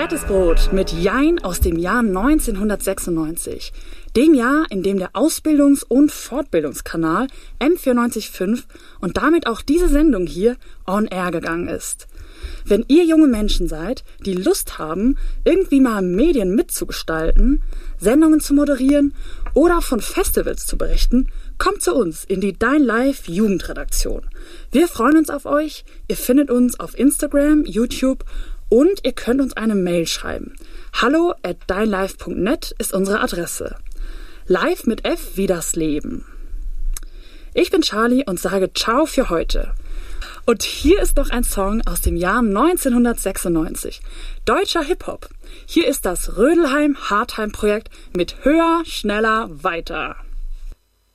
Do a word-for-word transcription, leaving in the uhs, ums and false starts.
Fettes Brot mit Jein aus dem Jahr neunzehnhundertsechsundneunzig. Dem Jahr, in dem der Ausbildungs- und Fortbildungskanal M vierundneunzig Komma fünf und damit auch diese Sendung hier on air gegangen ist. Wenn ihr junge Menschen seid, die Lust haben, irgendwie mal Medien mitzugestalten, Sendungen zu moderieren oder von Festivals zu berichten, kommt zu uns in die Dein Live Jugendredaktion. Wir freuen uns auf euch. Ihr findet uns auf Instagram, YouTube und ihr könnt uns eine Mail schreiben. hallo at deinlive punkt net ist unsere Adresse. Live mit F wie das Leben. Ich bin Charlie und sage Ciao für heute. Und hier ist noch ein Song aus dem Jahr neunzehnhundertsechsundneunzig. Deutscher Hip-Hop. Hier ist das Rödelheim-Hartheim-Projekt mit Höher, Schneller, Weiter.